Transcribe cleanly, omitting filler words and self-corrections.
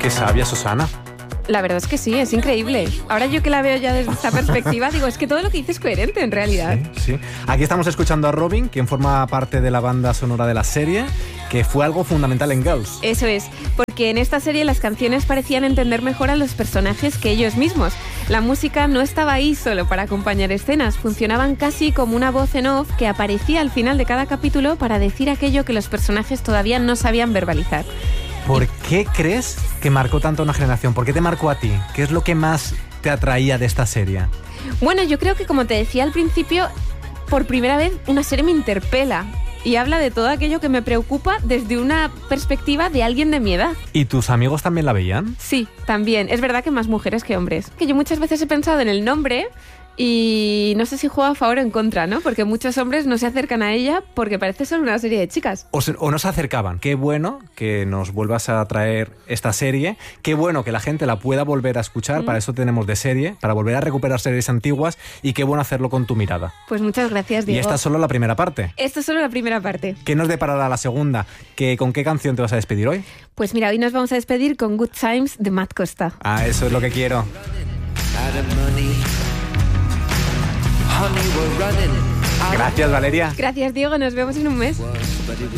Qué sabia, Susana. La verdad es que sí, es increíble. Ahora yo que la veo ya desde esta perspectiva, digo, es que todo lo que dice es coherente en realidad. Sí. Aquí estamos escuchando a Robin, quien forma parte de la banda sonora de la serie, que fue algo fundamental en Girls. Eso es, porque en esta serie las canciones parecían entender mejor a los personajes que ellos mismos. La música no estaba ahí solo para acompañar escenas, funcionaban casi como una voz en off que aparecía al final de cada capítulo para decir aquello que los personajes todavía no sabían verbalizar. ¿Por qué crees que marcó tanto a una generación? ¿Por qué te marcó a ti? ¿Qué es lo que más te atraía de esta serie? Bueno, yo creo que, como te decía al principio, por primera vez una serie me interpela y habla de todo aquello que me preocupa desde una perspectiva de alguien de mi edad. ¿Y tus amigos también la veían? Sí, también. Es verdad que más mujeres que hombres. Que yo muchas veces he pensado en el nombre y no sé si juego a favor o en contra, ¿no? Porque muchos hombres no se acercan a ella porque parece ser una serie de chicas. O no se acercaban. Qué bueno que nos vuelvas a traer esta serie. Qué bueno que la gente la pueda volver a escuchar. Para eso tenemos de serie, para volver a recuperar series antiguas. Y qué bueno hacerlo con tu mirada. Pues muchas gracias, Diego. Y esta es solo la primera parte. Esta es solo la primera parte. ¿Qué nos deparará la segunda? ¿Con qué canción te vas a despedir hoy? Pues mira, hoy nos vamos a despedir con Good Times de Matt Costa. Ah, eso es lo que quiero. Gracias, Valeria. Gracias, Diego. Nos vemos en un mes.